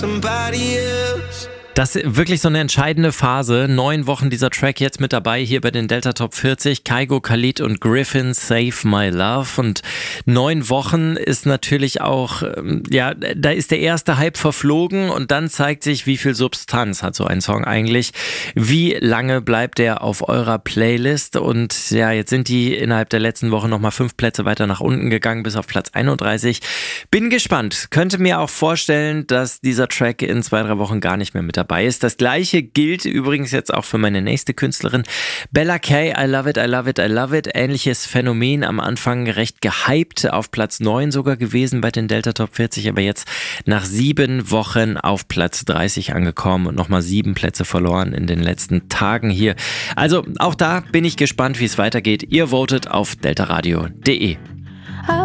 somebody else. Das ist wirklich so eine entscheidende Phase. 9 Wochen dieser Track jetzt mit dabei hier bei den Delta Top 40. Kygo, Khalid und Griffin, Save My Love. Und 9 Wochen ist natürlich auch, da ist der erste Hype verflogen und dann zeigt sich, wie viel Substanz hat so ein Song eigentlich. Wie lange bleibt der auf eurer Playlist? Und ja, jetzt sind die innerhalb der letzten Woche nochmal 5 Plätze weiter nach unten gegangen, bis auf Platz 31. Bin gespannt. Könnte mir auch vorstellen, dass dieser Track in 2-3 Wochen gar nicht mehr mit dabei ist. Das gleiche gilt übrigens jetzt auch für meine nächste Künstlerin, Bella K. I Love It, I Love It, I Love It. Ähnliches Phänomen, am Anfang recht gehypt, auf Platz 9 sogar gewesen bei den Delta Top 40, aber jetzt nach 7 Wochen auf Platz 30 angekommen und nochmal 7 Plätze verloren in den letzten Tagen hier. Also auch da bin ich gespannt, wie es weitergeht. Ihr votet auf deltaradio.de.